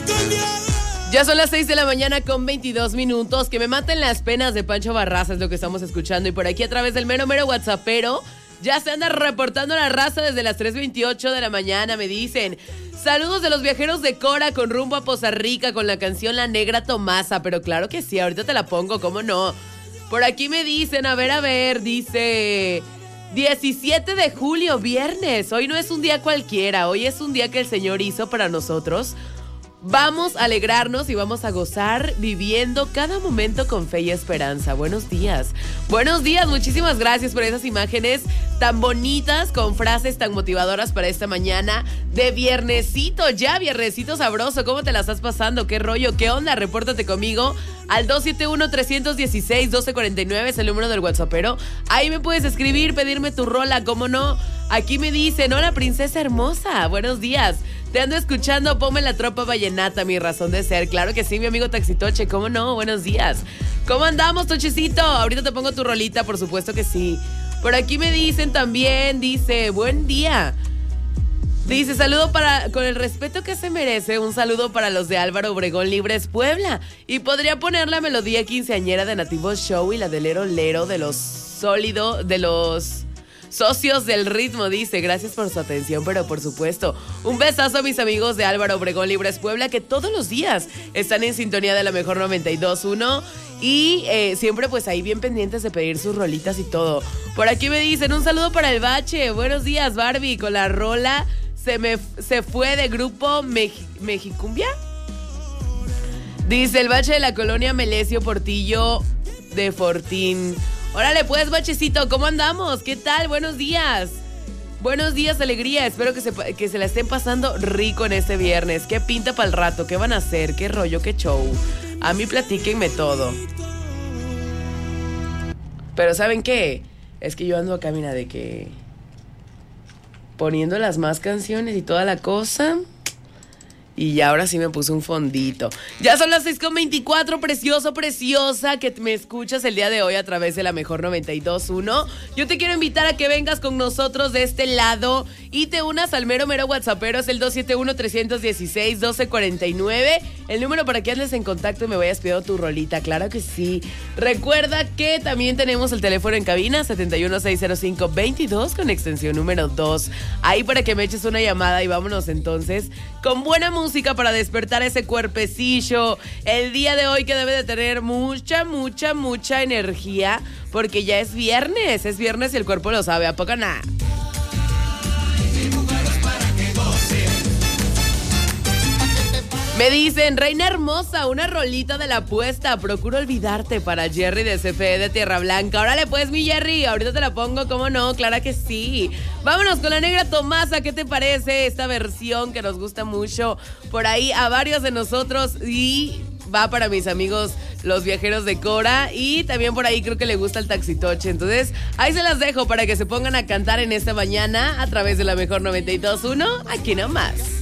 Ya son las 6 de la mañana con 22 minutos. Que me maten las penas de Pancho Barraza es lo que estamos escuchando. Y por aquí a través del mero whatsappero ya se anda reportando la raza desde las 3:28 de la mañana. Me dicen: saludos de los viajeros de Cora con rumbo a Poza Rica con la canción La Negra Tomasa. Pero claro que sí, ahorita te la pongo, ¿cómo no? Por aquí me dicen, a ver, dice 17 de julio, viernes. Hoy no es un día cualquiera, hoy es un día que el Señor hizo para nosotros. Vamos a alegrarnos y vamos a gozar viviendo cada momento con fe y esperanza. Buenos días, muchísimas gracias por esas imágenes tan bonitas con frases tan motivadoras para esta mañana de viernesito, ya viernesito sabroso. ¿Cómo te la estás pasando? ¿Qué rollo? ¿Qué onda? Repórtate conmigo al 271-316-1249, es el número del whatsappero. Ahí me puedes escribir, pedirme tu rola, ¿cómo no? Aquí me dicen, hola princesa hermosa, buenos días. Te ando escuchando, ponme la tropa vallenata, mi razón de ser. Claro que sí, mi amigo Taxitoche, ¿cómo no? Buenos días. ¿Cómo andamos, Tochecito? Ahorita te pongo tu rolita, por supuesto que sí. Por aquí me dicen también, dice, buen día. Dice, saludo con el respeto que se merece, un saludo para los de Álvaro Obregón Libres Puebla. Y podría poner la melodía quinceañera de Nativo Show y la del Lero Lero de los socios del ritmo, dice. Gracias por su atención, pero por supuesto, un besazo a mis amigos de Álvaro Obregón Libres Puebla, que todos los días están en sintonía de la mejor 92.1 y siempre pues ahí bien pendientes de pedir sus rolitas y todo. Por aquí me dicen, un saludo para el Bache. Buenos días, Barbie, con la rola Se fue de grupo Mexicumbia. Dice, el Bache de la colonia Melesio Portillo de Fortín. Órale pues, Bachecito, ¿cómo andamos? ¿Qué tal? Buenos días. Buenos días, alegría. Espero que se la estén pasando rico en este viernes. ¿Qué pinta para el rato? ¿Qué van a hacer? ¿Qué rollo? ¿Qué show? A mí platíquenme todo. Pero ¿saben qué? Es que yo ando acá, mira, de que poniendo las más canciones y toda la cosa. Y ya ahora sí me puse un fondito. Ya son las 6:24, precioso, preciosa, que me escuchas el día de hoy a través de la mejor 92.1. Yo te quiero invitar a que vengas con nosotros de este lado y te unas al mero whatsappero. Es el 271-316-1249. El número para que andes en contacto y me vayas pidiendo tu rolita, claro que sí. Recuerda que también tenemos el teléfono en cabina, 7160522 con extensión número 2. Ahí para que me eches una llamada y vámonos entonces con buena música para despertar ese cuerpecillo el día de hoy, que debe de tener mucha energía, porque ya es viernes y el cuerpo lo sabe, ¿a poco nada? Me dicen, reina hermosa, una rolita de la apuesta, procuro olvidarte, para Jerry de CFE de Tierra Blanca. Órale pues, mi Jerry, ahorita te la pongo, ¿cómo no? Claro que sí. Vámonos con La Negra Tomasa, ¿qué te parece esta versión que nos gusta mucho por ahí a varios de nosotros? Y va para mis amigos los viajeros de Cora, y también por ahí creo que le gusta el Taxitoche. Entonces ahí se las dejo para que se pongan a cantar en esta mañana a través de la mejor 92.1, aquí nomás.